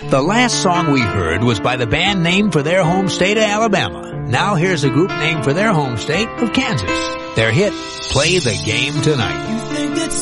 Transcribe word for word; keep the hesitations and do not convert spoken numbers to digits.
The last song we heard was by the band named for their home state of Alabama. Now here's a group named for their home state of Kansas. Their hit, Play the Game Tonight. You think it's